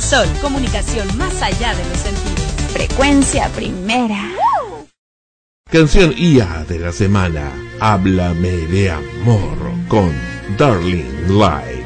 Sol, comunicación más allá de los sentidos. Frecuencia primera. Canción IA de la semana. Háblame de amor con Darling Light.